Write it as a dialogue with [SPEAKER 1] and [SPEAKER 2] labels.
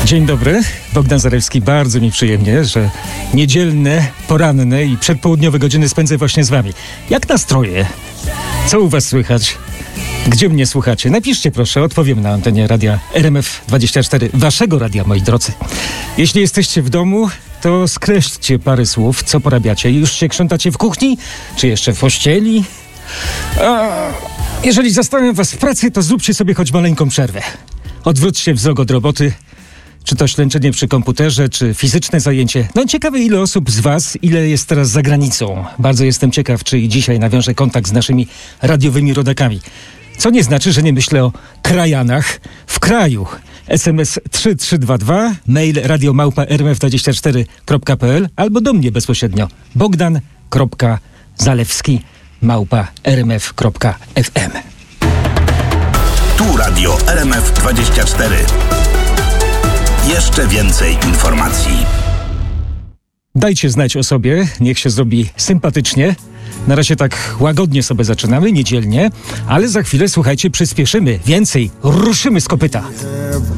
[SPEAKER 1] Dzień dobry, Bogdan Zarewski. Bardzo mi przyjemnie, że niedzielne, poranne i przedpołudniowe godziny spędzę właśnie z wami. Jak nastroje? Co u was słychać? Gdzie mnie słuchacie? Napiszcie proszę, odpowiem na antenie radia RMF24, waszego radia, moi drodzy. Jeśli jesteście w domu, to skreślcie parę słów, co porabiacie. Już się krzątacie w kuchni? Czy jeszcze w pościeli? Jeżeli zastanawiam was w pracy, to zróbcie sobie choć maleńką przerwę. Odwróćcie wzrok od roboty. Czy to ślęczenie przy komputerze, czy fizyczne zajęcie. No ciekawe, ile osób z was, ile jest teraz za granicą. Bardzo jestem ciekaw, czy i dzisiaj nawiążę kontakt z naszymi radiowymi rodakami. Co nie znaczy, że nie myślę o krajanach w kraju. SMS 3322, mail radio@rmf24.pl albo do mnie bezpośrednio bogdan.zalewski@rmf.fm.
[SPEAKER 2] Tu radio RMF24. Jeszcze więcej informacji.
[SPEAKER 1] Dajcie znać o sobie, niech się zrobi sympatycznie. Na razie tak łagodnie sobie zaczynamy, niedzielnie, ale za chwilę, słuchajcie, przyspieszymy. Więcej, ruszymy z kopyta.